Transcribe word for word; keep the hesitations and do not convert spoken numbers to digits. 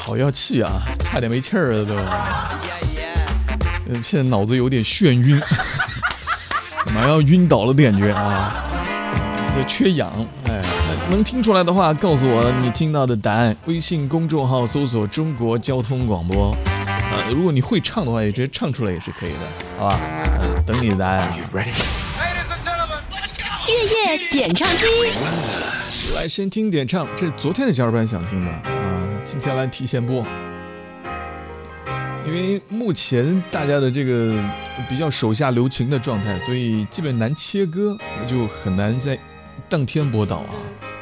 好要气啊，差点没气儿了都。现在脑子有点眩晕，马上要晕倒了的感觉啊，缺氧。哎，能听出来的话，告诉我你听到的答案。微信公众号搜索中国交通广播。呃，如果你会唱的话，也直接唱出来也是可以的，好吧？呃、等你的答案。 月夜点唱机， 来先听点唱，这是昨天的加班班想听的啊，今天来提前播。因为目前大家的这个比较手下留情的状态，所以基本难切歌，就很难在当天播到啊。